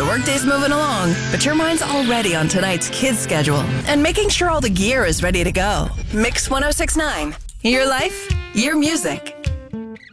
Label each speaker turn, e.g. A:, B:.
A: The workday's moving along, but your mind's already on tonight's kids' schedule and making sure all the gear is ready to go. Mix 1069. Your life, your music.